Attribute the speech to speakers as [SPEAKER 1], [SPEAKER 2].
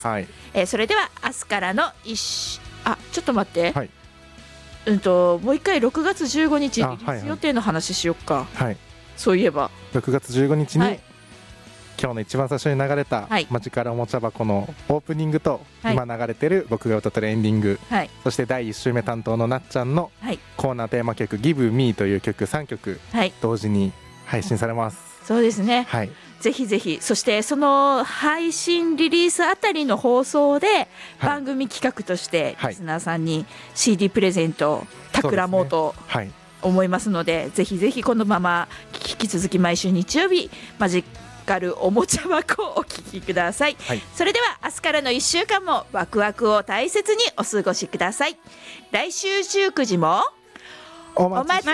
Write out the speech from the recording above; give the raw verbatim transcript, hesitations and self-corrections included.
[SPEAKER 1] はい、
[SPEAKER 2] えー、それでは明日からの一あちょっと待って、
[SPEAKER 1] はい、
[SPEAKER 2] うんともう一回ろくがつじゅうごにちリリー
[SPEAKER 1] はいはい
[SPEAKER 2] ス予定の話しよっか、
[SPEAKER 1] はい、
[SPEAKER 2] そういえば
[SPEAKER 1] ろくがつじゅうごにちに、
[SPEAKER 2] はい、
[SPEAKER 1] 今日の一番最初に流れた、
[SPEAKER 2] はい、
[SPEAKER 1] マジカルおもちゃ箱のオープニングと、
[SPEAKER 2] はい、
[SPEAKER 1] 今流れてる僕が歌ってるエンディング、
[SPEAKER 2] はい、
[SPEAKER 1] そしてだいいっ週目担当のなっちゃんのコーナーテーマ曲 Give Me という曲さんきょく同時に配信されます、
[SPEAKER 2] はい、そうですね、
[SPEAKER 1] はい、
[SPEAKER 2] ぜひぜひ。そしてその配信リリースあたりの放送で番組企画としてリスナーさんに シーディー プレゼント企もうと思いますので、ぜひぜひこのまま引き続き毎週日曜日マジカルおもちゃ箱をお聞きください、はい、それでは明日からのいっしゅうかんもワクワクを大切にお過ごしください。来週じゅうくじもお待ち